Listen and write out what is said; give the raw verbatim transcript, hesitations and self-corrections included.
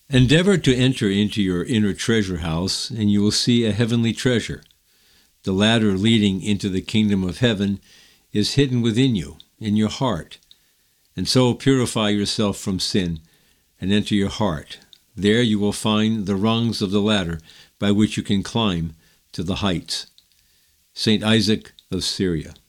Endeavor to enter into your inner treasure house, and you will see a heavenly treasure. The ladder leading into the kingdom of heaven is hidden within you, in your heart. And so purify yourself from sin and enter your heart. There you will find the rungs of the ladder by which you can climb to the heights. Saint Isaac of Syria.